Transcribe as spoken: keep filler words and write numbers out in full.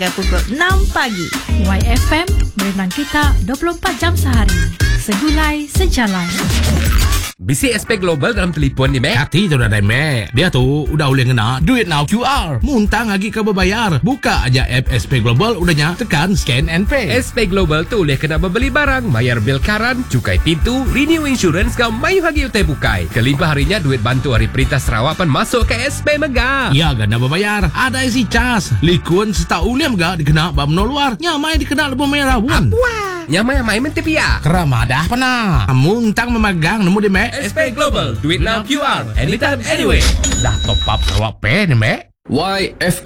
hingga pukul enam pagi. Y F M memang kita dua puluh empat jam sehari. Segulai sejalan. Bisi S P Global dalam telefon ni, Mek. Hati tu dah dah, Mek. Dia tu udah boleh kena Duit Now Q R. Muntang lagi kau berbayar. Buka aja app S P Global, udahnya tekan scan and pay. S P Global tu boleh kena membeli barang, bayar bil karan, cukai pintu, renew insurance kau mayu hagi utai bukai. Kelimpah harinya duit bantu Hari Perintah Sarawak pan masuk ke S P Mega. Ya, ganda berbayar. Ada isi cas. Likun setau uliam gak dikena bamno luar. Nyamai dikena lebih merah pun. Wah, nyamai-nyamai mentepia. Keramadah pernah. Muntang memegang nemu di, Mek. S P Global, Duit Now Q R, anytime, anyway. Dah top up Sarawak Pay ni, Mek. Y F